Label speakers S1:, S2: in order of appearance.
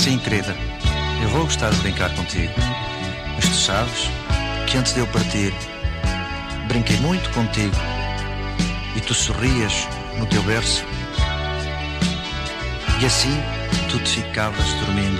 S1: Sim, querida, eu vou gostar de brincar contigo. Mas tu sabes que antes de eu partir, brinquei muito contigo e tu sorrias no teu berço. E assim tu te ficavas dormindo